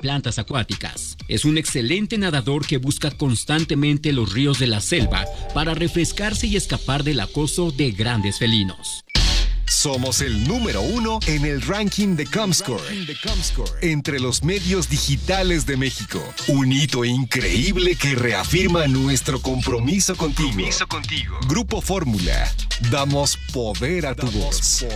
plantas acuáticas. Es un excelente nadador que busca constantemente los ríos de la selva para refrescarse y escapar del acoso de grandes felinos. Somos el número 1 en el ranking de Comscore entre los medios digitales de México. Un hito increíble que reafirma nuestro compromiso contigo. Grupo Fórmula. Damos poder a tu voz.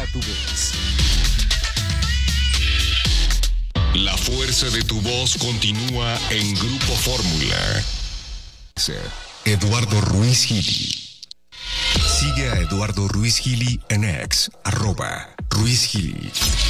La fuerza de tu voz continúa en Grupo Fórmula. Eduardo Ruiz Gili. Sigue a Eduardo Ruiz Gili en X, @Ruiz Gili.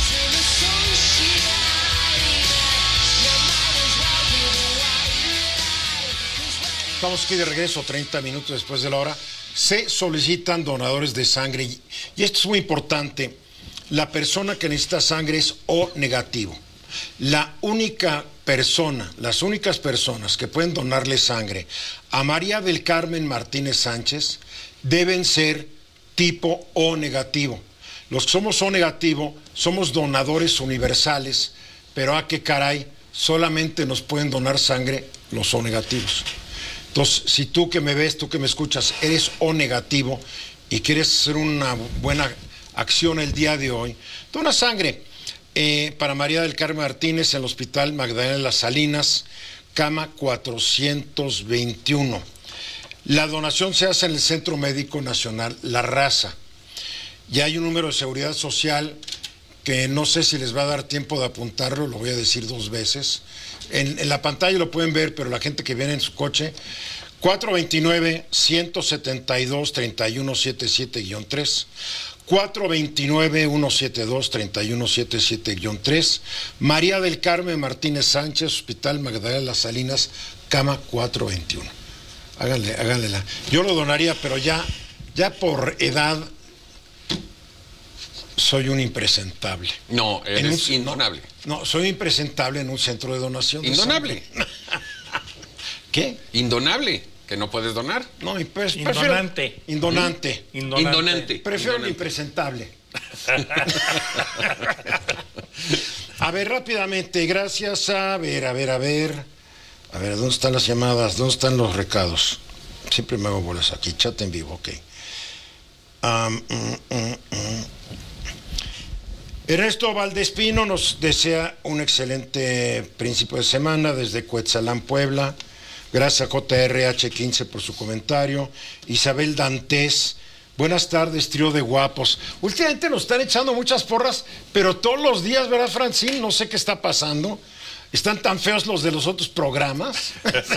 Estamos aquí de regreso 30 minutos después de la hora. Se solicitan donadores de sangre y esto es muy importante. La persona que necesita sangre es O negativo. Las únicas personas que pueden donarle sangre a María del Carmen Martínez Sánchez deben ser tipo O negativo. Los que somos O negativo somos donadores universales, pero a qué caray, solamente nos pueden donar sangre los O negativos. Entonces, si tú que me ves, tú que me escuchas, eres O negativo y quieres hacer una buena acción el día de hoy, dona sangre para María del Carmen Martínez en el Hospital Magdalena de las Salinas, cama 421. La donación se hace en el Centro Médico Nacional La Raza. Ya hay un número de seguridad social que no sé si les va a dar tiempo de apuntarlo, lo voy a decir 2 veces. En la pantalla lo pueden ver, pero la gente que viene en su coche, 429-172-3177-3, 429-172-3177-3, María del Carmen Martínez Sánchez, Hospital Magdalena de las Salinas, cama 421. Háganle. Yo lo donaría, pero ya por edad soy un impresentable. No, eres indonable. No, soy impresentable en un centro de donación. Indonable. ¿Qué? Indonable, que no puedes donar. No, Indonante. Indonante. Prefiero el impresentable. A ver, rápidamente, gracias a ver, ¿dónde están las llamadas? ¿Dónde están los recados? Siempre me hago bolas aquí, chat en vivo, ok. Ernesto Valdespino nos desea un excelente principio de semana desde Cuetzalán, Puebla. Gracias a JRH15 por su comentario. Isabel Dantes, buenas tardes, trío de guapos. Últimamente nos están echando muchas porras, pero todos los días, ¿verdad, Francine? No sé qué está pasando. Están tan feos los de los otros programas.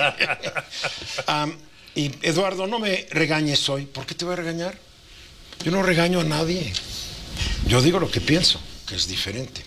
Y Eduardo, no me regañes hoy. ¿Por qué te voy a regañar? Yo no regaño a nadie. Yo digo lo que pienso, que es diferente.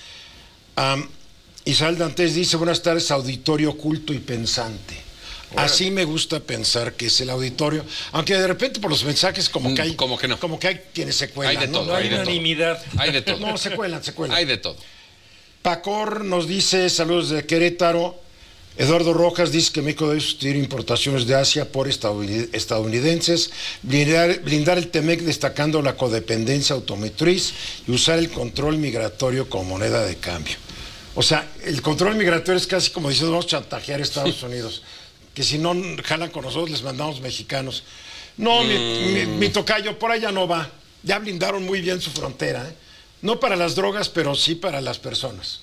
Isabel Dantes dice, buenas tardes, auditorio culto y pensante. Así me gusta pensar que es el auditorio, aunque de repente por los mensajes como que hay, como que no. Como que hay quienes se cuelan. Hay de todo, no hay unanimidad. Hay de todo. No, se cuelan. Hay de todo. Pacor nos dice, saludos de Querétaro. Eduardo Rojas dice que México debe sustituir importaciones de Asia por estadounidenses, blindar el TEMEC destacando la codependencia automotriz y usar el control migratorio como moneda de cambio. O sea, el control migratorio es casi como diciendo, vamos a chantajear a Estados Unidos, que si no jalan con nosotros les mandamos mexicanos. No, mi tocayo, por allá no va. Ya blindaron muy bien su frontera, ¿eh? No para las drogas, pero sí para las personas.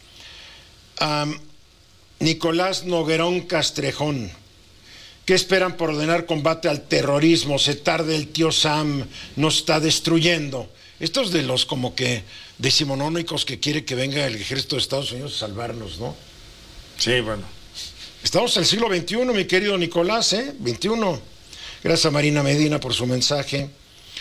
Nicolás Noguerón Castrejón. ¿Qué esperan por ordenar combate al terrorismo? Se tarde el tío Sam, nos está destruyendo. Estos de los como que decimonónicos que quiere que venga el ejército de Estados Unidos a salvarnos, ¿no? Sí, bueno. Estamos en el siglo XXI, mi querido Nicolás, ¿eh? 21. Gracias a Marina Medina por su mensaje.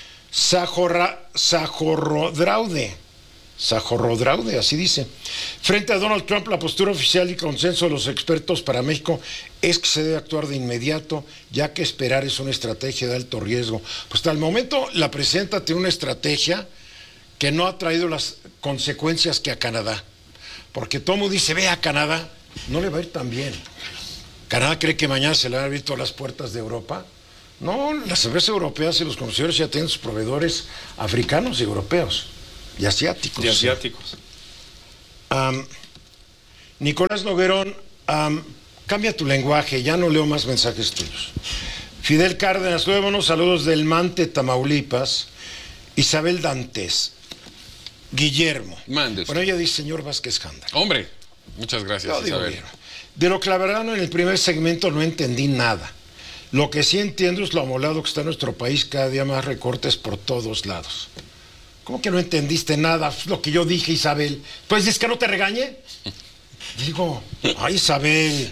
Sajorrodraude, así dice. Frente a Donald Trump, la postura oficial y consenso de los expertos para México es que se debe actuar de inmediato, ya que esperar es una estrategia de alto riesgo. Pues hasta el momento la presidenta tiene una estrategia que no ha traído las consecuencias que a Canadá. Porque todo el mundo dice, ve a Canadá, no le va a ir tan bien. ¿Canadá cree que mañana se le van a abrir todas las puertas de Europa? No, las empresas europeas y los consumidores ya tienen sus proveedores africanos y europeos. Y asiáticos. Y asiáticos. Nicolás Noguerón, cambia tu lenguaje, ya no leo más mensajes tuyos. Fidel Cárdenas, buenos saludos del Mante, Tamaulipas. Isabel Dantes. Guillermo. Mande usted. Bueno, ella dice, señor Vázquez Jándaro. Hombre, muchas gracias, Yo digo Isabel. bien. De lo que la verdad en el primer segmento no entendí nada. Lo que sí entiendo es lo amolado que está nuestro país, cada día más recortes por todos lados. ¿Cómo que no entendiste nada? Lo que yo dije, Isabel. Pues es que no te regañe. Digo, ay, Isabel.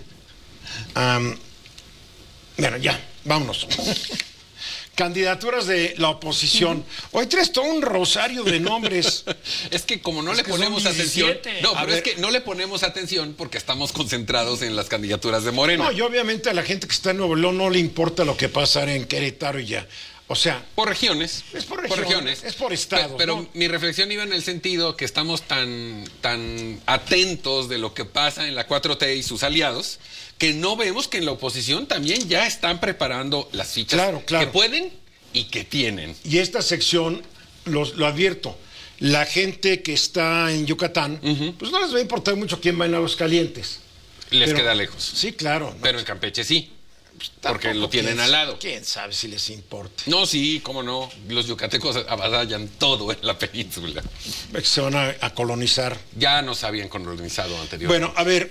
Bueno, ya, vámonos. Candidaturas de la oposición. Hoy traes todo un rosario de nombres. Es que como no le que ponemos son atención. 17. No, A pero ver. es que no le ponemos atención porque estamos concentrados en las candidaturas de Morena. No, y obviamente a la gente que está en Nuevo León no le importa lo que pasa en Querétaro y ya. O sea, Por regiones. Es por regiones, es por estados, Pero ¿no? mi reflexión iba en el sentido que estamos tan atentos de lo que pasa en la 4T y sus aliados, que no vemos que en la oposición también ya están preparando las fichas Claro. que pueden y que tienen. y esta sección, lo advierto, la gente que está en Yucatán, pues no les va a importar mucho quién va en Aguascalientes. Les Pero- queda lejos. Sí, claro. no, Pero en Campeche sí. Porque tampoco lo tienen al lado. ¿Quién sabe si les importa? No, sí, cómo no. Los yucatecos avasallan todo en la península. Se van a colonizar. Ya nos habían colonizado anteriormente. Bueno, a ver,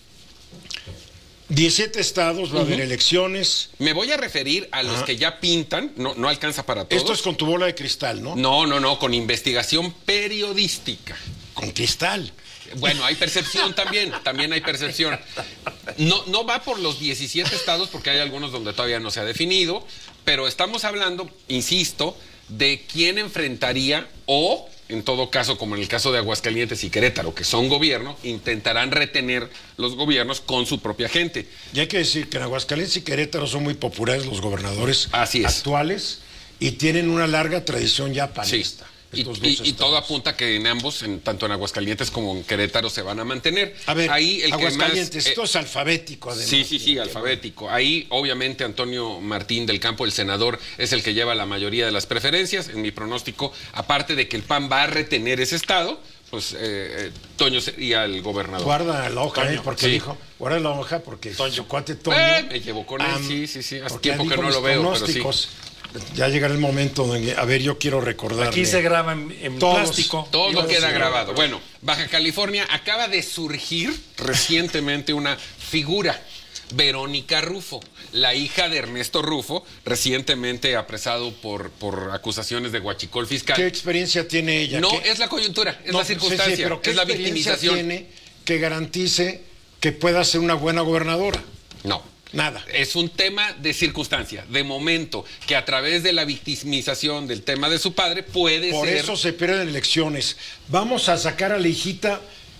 17 estados, va a haber elecciones. Me voy a referir a los que ya pintan, no alcanza para todos. Esto es con tu bola de cristal, ¿no? No, con investigación periodística. Con cristal. Bueno, hay percepción también hay percepción. No va por los 17 estados porque hay algunos donde todavía no se ha definido, pero estamos hablando, insisto, de quién enfrentaría o, en todo caso, como en el caso de Aguascalientes y Querétaro, que son gobierno, intentarán retener los gobiernos con su propia gente. Y hay que decir que en Aguascalientes y Querétaro son muy populares los gobernadores Así es. actuales y tienen una larga tradición ya Sí. panista. Y estos dos todo estados. apunta que en ambos, tanto en Aguascalientes como en Querétaro, se van a mantener. A ver, Ahí el que Aguascalientes, más, esto es alfabético además. Sí, alfabético. Ahí, obviamente, Antonio Martín del Campo, el senador, es el que lleva la mayoría de las preferencias. En mi pronóstico, aparte de que el PAN va a retener ese estado, pues Toño sería el gobernador. Guarda la hoja, Toño, porque sí. dijo, guarda la hoja porque su cuate Toño. Me llevó con él, sí. Hace porque tiempo que dijo no mis lo veo, pero sí. pronósticos. Ya llegará el momento donde, a ver, yo quiero recordarle. Aquí se graba en Todos. plástico. Todo queda sí. grabado. Bueno, Baja California acaba de surgir recientemente una figura, Verónica Rufo, la hija de Ernesto Rufo, recientemente apresado por acusaciones de huachicol fiscal. ¿Qué experiencia tiene ella? No, ¿Qué- es la coyuntura, es No, la sí, circunstancia, pero ¿qué es la experiencia victimización. tiene que garantice que pueda ser una buena gobernadora? No. Nada. Es un tema de circunstancia, de momento, que a través de la victimización del tema de su padre puede Por ser... eso se pierden elecciones. Vamos a sacar a la hijita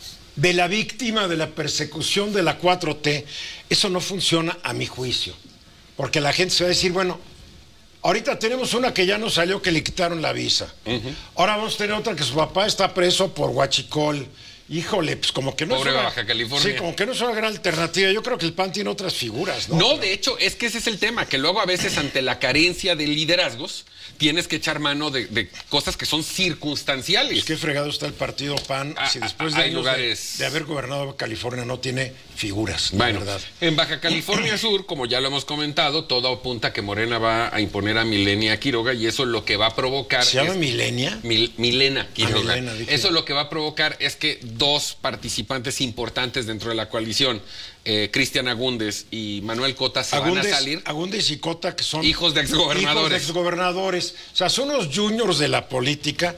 de la víctima de la persecución de la 4T. Eso no funciona a mi juicio. Porque la gente se va a decir, bueno, ahorita tenemos una que ya no salió, que le quitaron la visa. Ahora vamos a tener otra que su papá está preso por huachicol. Híjole, pues como que no Pobre es una... Baja California. Sí, como que no es una gran alternativa. Yo creo que el PAN tiene otras figuras, ¿no? No, de hecho, es que ese es el tema, que luego a veces ante la carencia de liderazgos tienes que echar mano de cosas que son circunstanciales. Qué fregado está el partido PAN si después de hay años lugares- de haber gobernado California no tiene figuras, de Bueno, verdad. en Baja California Sur, como ya lo hemos comentado, todo apunta a que Morena va a imponer a Milena Quiroga y eso lo que va a provocar... ¿Se llama es- Milenia? Milena Quiroga. Milena, dije. Eso lo que va a provocar es que dos participantes importantes dentro de la coalición, Cristian Agúndez y Manuel Cota, se van a salir. Agúndez y Cota, que son Hijos de exgobernadores. hijos de exgobernadores. O sea, son los juniors de la política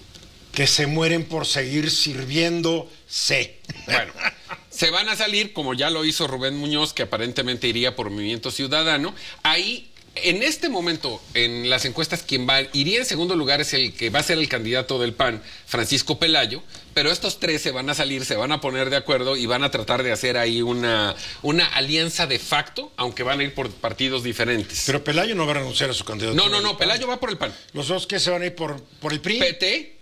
que se mueren por seguir sirviéndose. Bueno, se van a salir, como ya lo hizo Rubén Muñoz, que aparentemente iría por Movimiento Ciudadano. Ahí, en este momento, en las encuestas, quien iría en segundo lugar es el que va a ser el candidato del PAN, Francisco Pelayo, pero estos tres se van a salir, se van a poner de acuerdo y van a tratar de hacer ahí una alianza de facto, aunque van a ir por partidos diferentes. Pero Pelayo no va a renunciar a su candidatura. No, Pelayo va por el PAN. Los dos que se van a ir por el PRI. PT,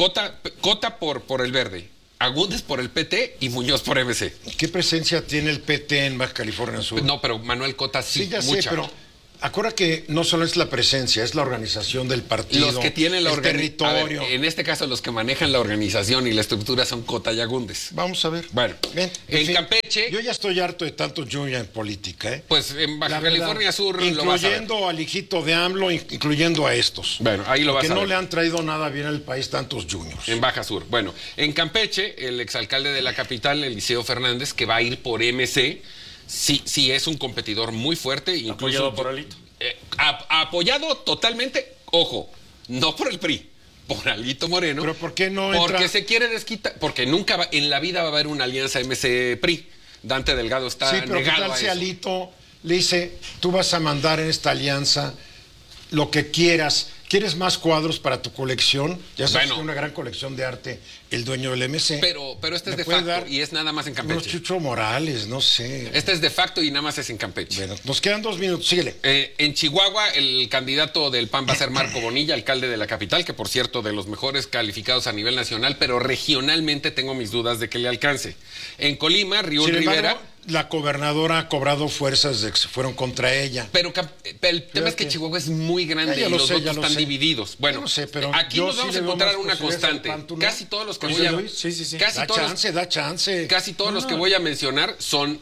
Cota por el Verde, Agúndez por el PT y Muñoz por MC. ¿Qué presencia tiene el PT en Baja California Sur? No, pero Manuel Cota sí, Sí, ya mucha. sé, pero acuérdate que no solo es la presencia, es la organización del partido. Los que tienen el territorio. En este caso, los que manejan la organización y la estructura son Cotayagundes. Vamos a ver. Bueno, bien. En fin, Campeche. Yo ya estoy harto de tanto Junior en política, ¿eh? Pues en Baja La California verdad, Sur lo vas a ver. incluyendo al hijito de AMLO, incluyendo a estos. Bueno, ahí lo vas a ver. Que no le han traído nada bien al país tantos Juniors. En Baja Sur. Bueno, en Campeche, el exalcalde de la capital, Eliseo Fernández, que va a ir por MC, sí es un competidor muy fuerte. Incluso, apoyado por Alito. Apoyado totalmente, ojo, no por el PRI, por Alito Moreno. ¿Pero por qué no Porque se quiere desquitar, porque nunca en la vida va a haber una alianza MC-PRI. Dante Delgado está pero negado ¿qué tal a si eso? Alito le dice, tú vas a mandar en esta alianza lo que quieras? ¿Quieres más cuadros para tu colección? Ya sabes que es una gran colección de arte el dueño del MC. Pero este es de facto y es nada más en Campeche. Unos Chucho Morales, no sé. Este es de facto y nada más es en Campeche. Bueno, nos quedan 2 minutos, síguele. En Chihuahua, el candidato del PAN va a ser Marco Bonilla, alcalde de la capital, que por cierto, de los mejores calificados a nivel nacional, pero regionalmente tengo mis dudas de que le alcance. En Colima, Riul Rivera... La gobernadora ha cobrado fuerzas de que se fueron contra ella. Pero el tema es que Chihuahua es muy grande y los votos están divididos. Bueno, pero aquí nos vamos a encontrar una constante. Casi todos los que voy a... Da chance. Casi todos los que voy a mencionar son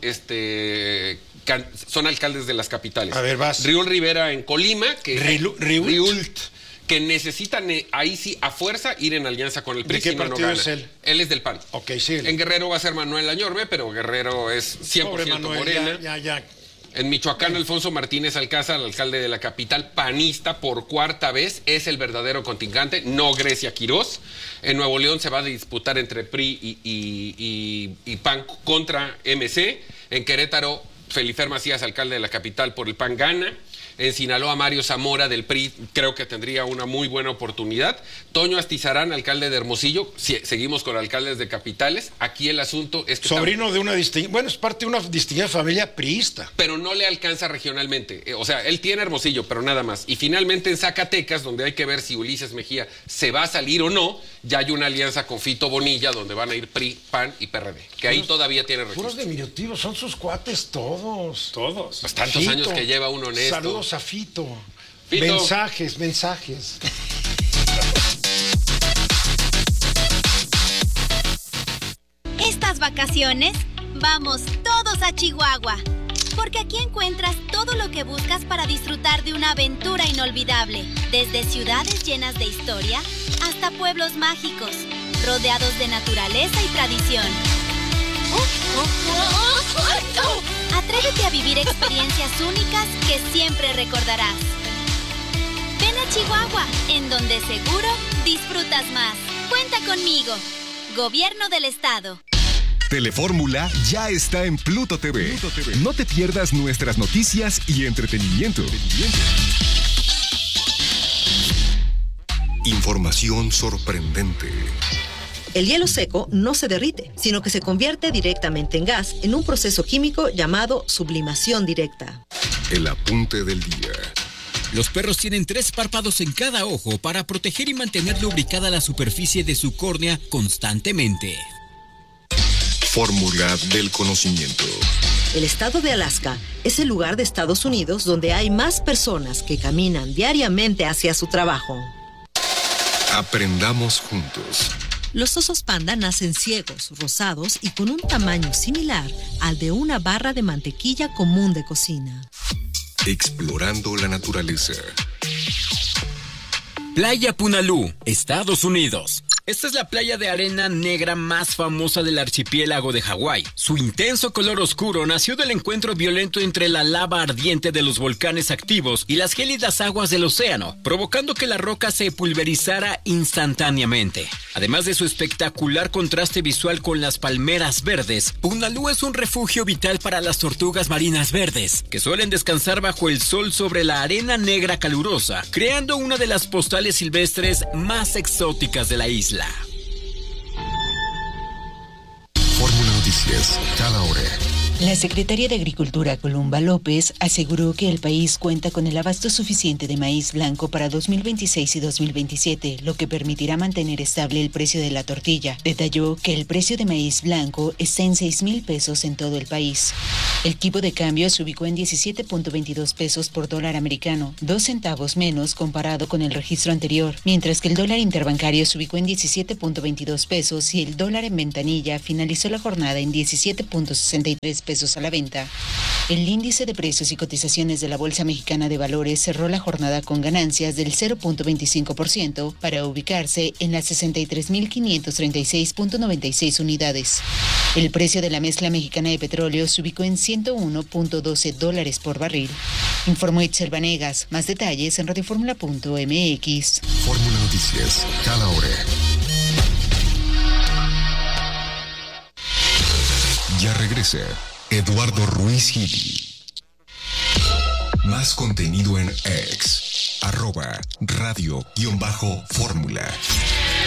son alcaldes de las capitales. A ver, vas. Riul Rivera en Colima, Riult. Que necesitan ahí sí a fuerza ir en alianza con el PRI. ¿De qué partido es él? Él es del PAN. Ok, sí. En Guerrero va a ser Manuel Añorbe, pero Guerrero es 100% Manuel, morena. Ya. En Michoacán, Alfonso Martínez Alcázar, el alcalde de la capital, panista por 4ª vez, es el verdadero contingente, no Grecia Quirós. En Nuevo León se va a disputar entre PRI y PAN contra MC. En Querétaro, Felifer Macías, alcalde de la capital, por el PAN gana. En Sinaloa, Mario Zamora del PRI creo que tendría una muy buena oportunidad. Toño Astizarán, alcalde de Hermosillo. Seguimos con alcaldes de capitales. Aquí el asunto es que... Sobrino de una distinguida... Bueno, es parte de una distinguida familia priista. Pero no le alcanza regionalmente. O sea, él tiene Hermosillo, pero nada más. Y finalmente en Zacatecas, donde hay que ver si Ulises Mejía se va a salir o no, ya hay una alianza con Fito Bonilla, donde van a ir PRI, PAN y PRD. Que ahí todavía tiene registro. Puros diminutivos, son sus cuates todos. Pues tantos años que lleva uno en esto. Saludos a Fito. Fito. Mensajes. Estas vacaciones, vamos todos a Chihuahua. Porque aquí encuentras todo lo que buscas para disfrutar de una aventura inolvidable. Desde ciudades llenas de historia hasta pueblos mágicos, rodeados de naturaleza y tradición. Atrévete a vivir experiencias únicas que siempre recordarás. Ven a Chihuahua, en donde seguro disfrutas más. Cuenta conmigo. Gobierno del Estado. Telefórmula ya está en Pluto TV. No te pierdas nuestras noticias y entretenimiento. Información sorprendente. El hielo seco no se derrite, sino que se convierte directamente en gas en un proceso químico llamado sublimación directa. El apunte del día. Los perros tienen 3 párpados en cada ojo para proteger y mantener lubricada la superficie de su córnea constantemente. Fórmula del conocimiento. El estado de Alaska es el lugar de Estados Unidos donde hay más personas que caminan diariamente hacia su trabajo. Aprendamos juntos. Los osos panda nacen ciegos, rosados y con un tamaño similar al de una barra de mantequilla común de cocina. Explorando la naturaleza. Playa Punalú, Estados Unidos. Esta es la playa de arena negra más famosa del archipiélago de Hawái. Su intenso color oscuro nació del encuentro violento entre la lava ardiente de los volcanes activos y las gélidas aguas del océano, provocando que la roca se pulverizara instantáneamente. Además de su espectacular contraste visual con las palmeras verdes, Punalú es un refugio vital para las tortugas marinas verdes, que suelen descansar bajo el sol sobre la arena negra calurosa, creando una de las postales silvestres más exóticas de la isla. Fórmula Noticias, cada hora. La secretaria de Agricultura, Columba López, aseguró que el país cuenta con el abasto suficiente de maíz blanco para 2026 y 2027, lo que permitirá mantener estable el precio de la tortilla. Detalló que el precio de maíz blanco está en 6,000 pesos en todo el país. El tipo de cambio se ubicó en 17.22 pesos por dólar americano, 2 centavos menos comparado con el registro anterior, mientras que el dólar interbancario se ubicó en 17.22 pesos y el dólar en ventanilla finalizó la jornada en 17.63 pesos a la venta. El índice de precios y cotizaciones de la Bolsa Mexicana de Valores cerró la jornada con ganancias del 0.25% para ubicarse en las 63.536.96 unidades. El precio de la mezcla mexicana de petróleo se ubicó en $101.12 por barril. Informó Itzel Vanegas. Más detalles en radioformula.mx. Fórmula Noticias, cada hora. Ya regresa Eduardo Ruiz Gili. Más contenido en X, @radio_fórmula.